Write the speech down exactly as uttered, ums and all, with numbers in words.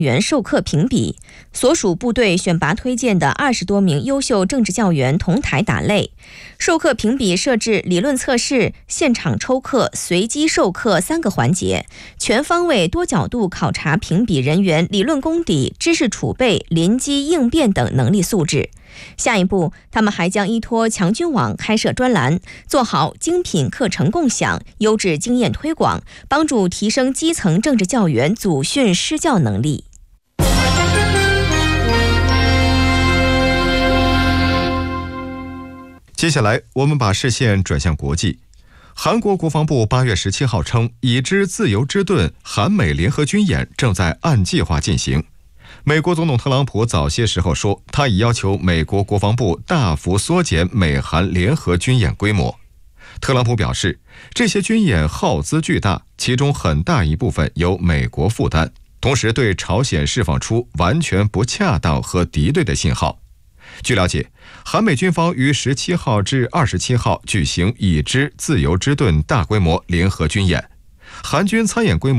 员授课评比，所属部队选拔推荐的二十多名优秀政治教员同台打类。授课评比设置理论测试、现场抽课、随机授课三个环节，全方位多角度考察评比人员理论功底、知识储备、临机应变等能力素质。下一步，他们还将依托强军网开设专栏，做好精品课程共享、优质经验推广，帮助提升基层政治教员组训施教能力。 接下来，我们把视线转向国际。韩国国防部八月十七号称，已知自由之盾韩美联合军演正在按计划进行。美国总统特朗普早些时候说，他已要求美国国防部大幅缩减美韩联合军演规模。特朗普表示，这些军演耗资巨大，其中很大一部分由美国负担，同时对朝鲜释放出完全不恰当和敌对的信号。据了解，韩美军方于十七号至二十七号举行已知自由之盾大规模联合军演，韩军参演规模